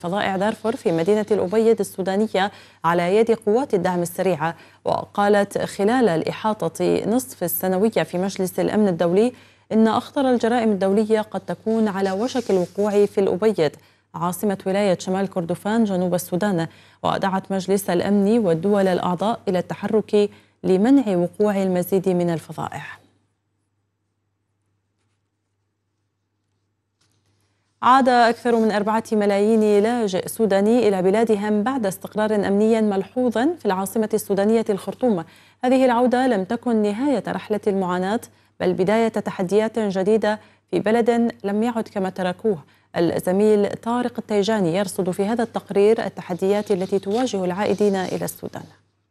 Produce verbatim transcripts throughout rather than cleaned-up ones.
فظائع دارفور في مدينة الأبيض السودانية على يد قوات الدعم السريعة. وقالت خلال الإحاطة نصف السنوية في مجلس الأمن الدولي إن أخطر الجرائم الدولية قد تكون على وشك الوقوع في الأبيض عاصمة ولاية شمال كردفان جنوب السودان. ودعت مجلس الأمن والدول الأعضاء إلى التحرك لمنع وقوع المزيد من الفظائع. عاد أكثر من أربعة ملايين لاجئ سوداني إلى بلادهم بعد استقرار أمني ملحوظ في العاصمة السودانية الخرطوم. هذه العودة لم تكن نهاية رحلة المعاناة بل بداية تحديات جديدة في بلد لم يعد كما تركوه. الزميل طارق التيجاني يرصد في هذا التقرير التحديات التي تواجه العائدين إلى السودان.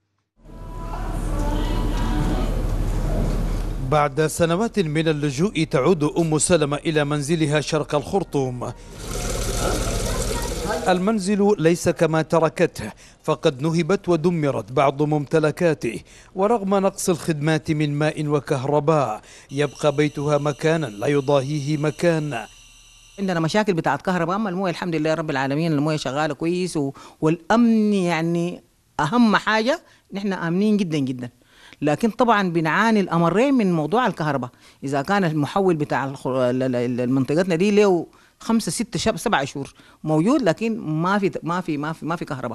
بعد سنوات من اللجوء تعود أم سلمة إلى منزلها شرق الخرطوم. المنزل ليس كما تركته، فقد نهبت ودمرت بعض ممتلكاته، ورغم نقص الخدمات من ماء وكهرباء يبقى بيتها مكانا لا يضاهيه مكان. عندنا مشاكل بتاعت كهرباء، أما المويه الحمد لله رب العالمين المويه شغالة كويس، والأمن يعني أهم حاجة، نحن آمنين جدا جدا. لكن طبعا بنعاني الأمرين من موضوع الكهرباء. إذا كان المحول بتاع منطقتنا دي له خمسة ستة شهور سبعة شهور موجود، لكن ما في ما في ما في ما في كهرباء.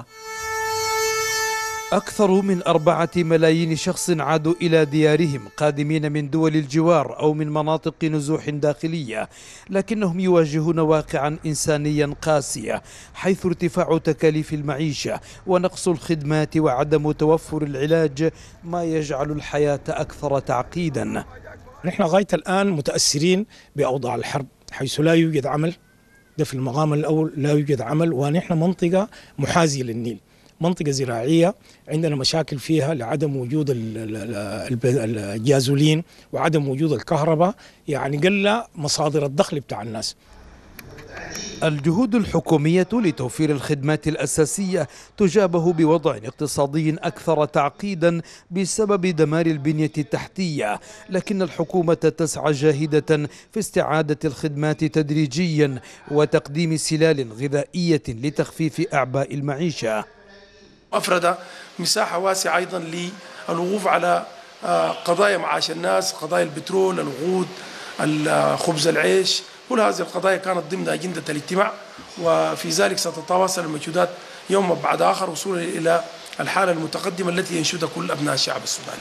أكثر من أربعة ملايين شخص عادوا إلى ديارهم قادمين من دول الجوار أو من مناطق نزوح داخلية، لكنهم يواجهون واقعا إنسانيا قاسيا، حيث ارتفاع تكاليف المعيشة ونقص الخدمات وعدم توفر العلاج ما يجعل الحياة أكثر تعقيدا. نحن غاية الآن متأثرين بأوضاع الحرب، حيث لا يوجد عمل. ده في المقام الأول لا يوجد عمل، ونحن منطقة محاذية للنيل، منطقة زراعية عندنا مشاكل فيها لعدم وجود الجازولين وعدم وجود الكهرباء، يعني قل مصادر الدخل بتاع الناس. الجهود الحكومية لتوفير الخدمات الأساسية تجابه بوضع اقتصادي أكثر تعقيدا بسبب دمار البنية التحتية، لكن الحكومة تسعى جاهدة في استعادة الخدمات تدريجيا وتقديم سلال غذائية لتخفيف أعباء المعيشة. أفرد مساحة واسعة أيضا للوقوف على قضايا معاش الناس، قضايا البترول، الوقود، خبز العيش، كل هذه القضايا كانت ضمن أجندة الاجتماع، وفي ذلك ستتواصل المجهودات يوم بعد آخر وصولا إلى الحالة المتقدمة التي ينشدها كل أبناء الشعب السوداني.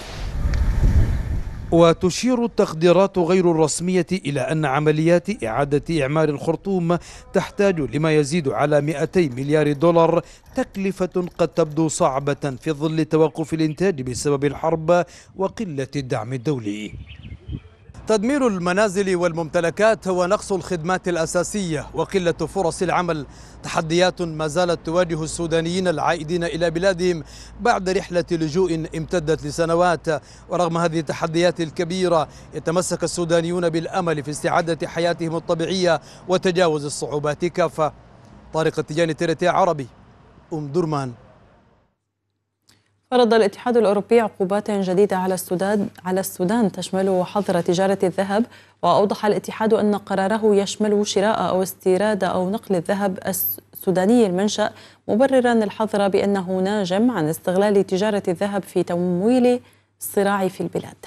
وتشير التقديرات غير الرسمية إلى أن عمليات إعادة إعمار الخرطوم تحتاج لما يزيد على مئتي مليار دولار، تكلفة قد تبدو صعبة في ظل توقف الإنتاج بسبب الحرب وقلة الدعم الدولي. تدمير المنازل والممتلكات ونقص الخدمات الأساسية وقلة فرص العمل تحديات ما زالت تواجه السودانيين العائدين إلى بلادهم بعد رحلة لجوء امتدت لسنوات. ورغم هذه التحديات الكبيرة يتمسك السودانيون بالأمل في استعادة حياتهم الطبيعية وتجاوز الصعوبات كافة. طارق التيجاني، تي عربي، أم درمان. فرض الاتحاد الأوروبي عقوبات جديدة على السودان على السودان تشمل حظر تجارة الذهب. وأوضح الاتحاد أن قراره يشمل شراء أو استيراد أو نقل الذهب السوداني المنشأ، مبررا الحظر بأنه ناجم عن استغلال تجارة الذهب في تمويل الصراع في البلاد.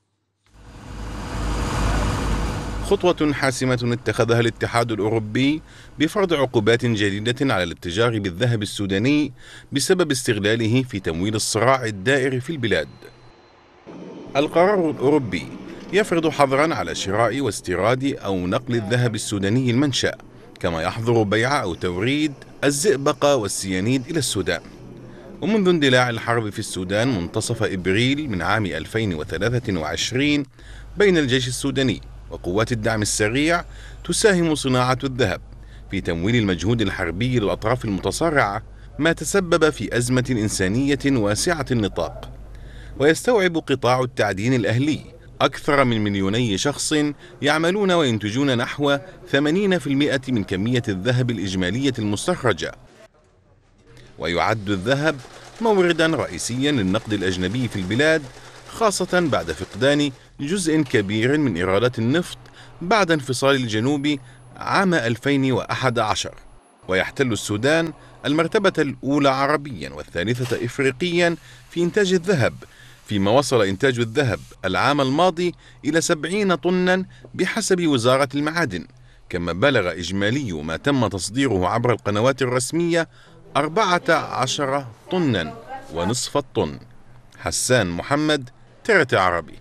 خطوة حاسمة اتخذها الاتحاد الأوروبي بفرض عقوبات جديدة على الاتجار بالذهب السوداني بسبب استغلاله في تمويل الصراع الدائر في البلاد. القرار الأوروبي يفرض حظرا على شراء واستيراد أو نقل الذهب السوداني المنشأ، كما يحظر بيع أو توريد الزئبق والسيانيد إلى السودان. ومنذ اندلاع الحرب في السودان منتصف إبريل من عام ألفين وثلاثة وعشرين بين الجيش السوداني وقوات الدعم السريع، تساهم صناعة الذهب في تمويل المجهود الحربي للأطراف المتصارعة، ما تسبب في أزمة إنسانية واسعة النطاق. ويستوعب قطاع التعدين الأهلي أكثر من مليوني شخص يعملون وينتجون نحو ثمانين بالمئة من كمية الذهب الإجمالية المستخرجة. ويعد الذهب موردا رئيسيا للنقد الأجنبي في البلاد، خاصة بعد فقدان جزء كبير من إيرادات النفط بعد انفصال الجنوب عام ألفين وأحد عشر. ويحتل السودان المرتبة الأولى عربيا والثالثة إفريقيا في إنتاج الذهب، فيما وصل إنتاج الذهب العام الماضي إلى سبعين طنا بحسب وزارة المعادن، كما بلغ إجمالي ما تم تصديره عبر القنوات الرسمية أربعة عشر طنا ونصف الطن. حسان محمد، ترت عربي.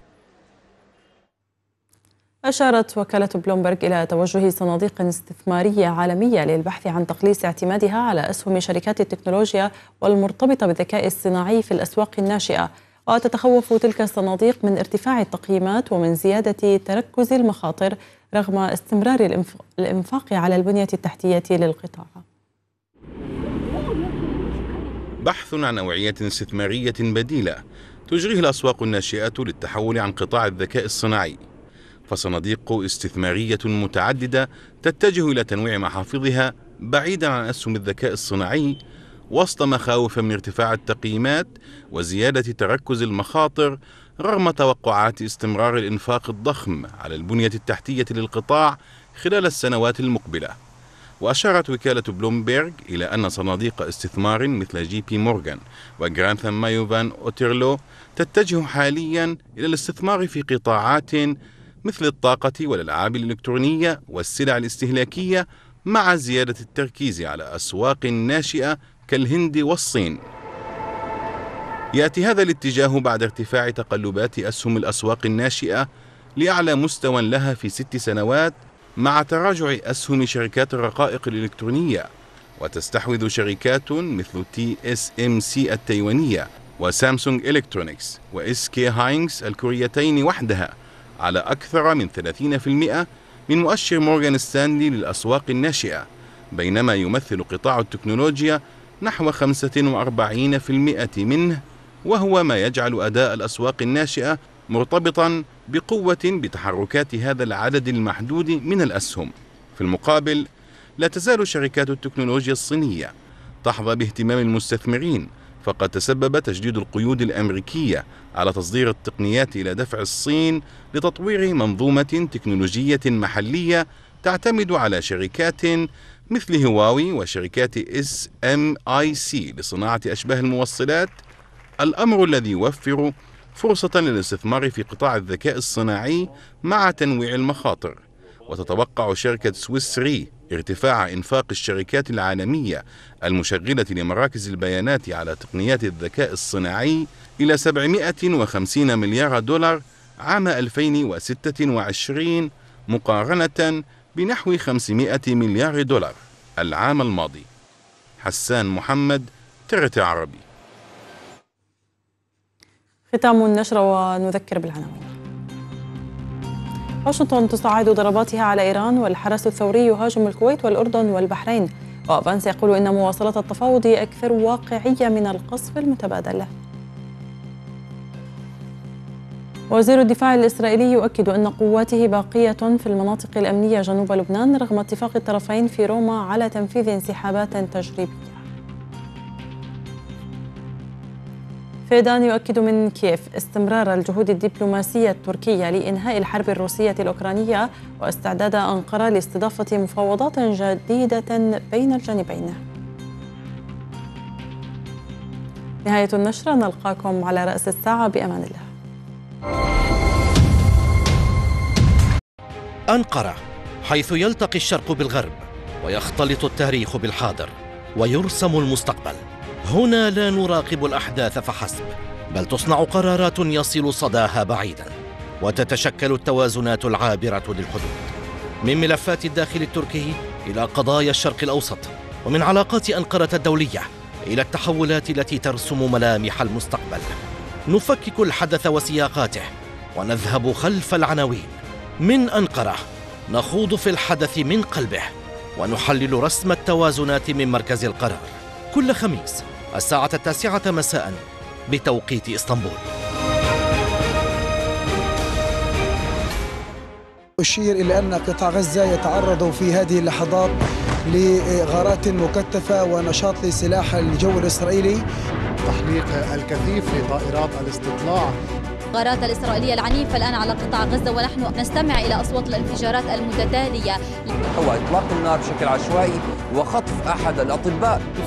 أشارت وكالة بلومبرغ إلى توجه صناديق استثمارية عالمية للبحث عن تقليص اعتمادها على أسهم شركات التكنولوجيا والمرتبطة بالذكاء الصناعي في الأسواق الناشئة، وتتخوف تلك الصناديق من ارتفاع التقييمات ومن زيادة تركز المخاطر رغم استمرار الإنفاق على البنية التحتية للقطاع. بحث عن نوعية استثمارية بديلة تجريه الأسواق الناشئة للتحول عن قطاع الذكاء الصناعي، فصناديق استثمارية متعددة تتجه إلى تنويع محافظها بعيدا عن أسهم الذكاء الصناعي وسط مخاوف من ارتفاع التقييمات وزيادة تركز المخاطر رغم توقعات استمرار الإنفاق الضخم على البنية التحتية للقطاع خلال السنوات المقبلة. وأشارت وكالة بلومبرغ إلى أن صناديق استثمار مثل جي بي مورغان وغرانثام مايو فان أوتيرلو تتجه حاليا إلى الاستثمار في قطاعات مثل الطاقة والألعاب الإلكترونية والسلع الاستهلاكية، مع زيادة التركيز على أسواق ناشئة كالهند والصين. يأتي هذا الاتجاه بعد ارتفاع تقلبات أسهم الأسواق الناشئة لأعلى مستوى لها في ست سنوات، مع تراجع أسهم شركات الرقائق الإلكترونية، وتستحوذ شركات مثل تي إس إم سي التايوانية وسامسونج إلكترونيكس وإس كي هاينكس الكوريتين وحدها على أكثر من ثلاثين بالمئة من مؤشر مورغان ستانلي للأسواق الناشئة، بينما يمثل قطاع التكنولوجيا نحو خمسة وأربعين بالمئة منه، وهو ما يجعل أداء الأسواق الناشئة مرتبطا بقوة بتحركات هذا العدد المحدود من الأسهم. في المقابل، لا تزال شركات التكنولوجيا الصينية تحظى باهتمام المستثمرين، فقد تسبب تجديد القيود الأمريكية على تصدير التقنيات إلى دفع الصين لتطوير منظومة تكنولوجية محلية تعتمد على شركات مثل هواوي وشركات إس إم آي سي لصناعة أشباه الموصلات، الأمر الذي يوفر فرصة للاستثمار في قطاع الذكاء الصناعي مع تنويع المخاطر. وتتوقع شركة سويس ري ارتفاع إنفاق الشركات العالمية المشغلة لمراكز البيانات على تقنيات الذكاء الصناعي إلى سبعمائة وخمسين مليار دولار عام ألفين وستة وعشرين مقارنة بنحو خمسمائة مليار دولار العام الماضي. حسان محمد، ترت عربي. ختام النشرة ونذكر بالعناوين. واشنطن تصعد ضرباتها على إيران، والحرس الثوري يهاجم الكويت والأردن والبحرين، وفانس يقول إن مواصلة التفاوض أكثر واقعية من القصف المتبادل. وزير الدفاع الإسرائيلي يؤكد أن قواته باقية في المناطق الأمنية جنوب لبنان رغم اتفاق الطرفين في روما على تنفيذ انسحابات تجريبية. فيدان يؤكد من كييف استمرار الجهود الدبلوماسية التركية لإنهاء الحرب الروسية الأوكرانية واستعداد أنقرة لاستضافة مفاوضات جديدة بين الجانبين. نهاية النشرة، نلقاكم على رأس الساعة بأمان الله. أنقرة، حيث يلتقي الشرق بالغرب ويختلط التاريخ بالحاضر ويرسم المستقبل. هنا لا نراقب الأحداث فحسب، بل تصنع قرارات يصل صداها بعيدا، وتتشكل التوازنات العابرة للحدود، من ملفات الداخل التركي إلى قضايا الشرق الأوسط، ومن علاقات أنقرة الدولية إلى التحولات التي ترسم ملامح المستقبل. نفكك الحدث وسياقاته ونذهب خلف العناوين. من أنقرة نخوض في الحدث من قلبه ونحلل رسم التوازنات من مركز القرار، كل خميس الساعة التاسعة مساء بتوقيت إسطنبول. أشير إلى أن قطاع غزة يتعرض في هذه اللحظات لغارات مكثفة ونشاط لسلاح الجو الإسرائيلي، تحليق الكثيف لطائرات الاستطلاع. الغارات الإسرائيلية العنيفة الآن على قطاع غزة، ونحن نستمع إلى أصوات الانفجارات المتتالية. هو إطلاق النار بشكل عشوائي وخطف أحد الأطباء.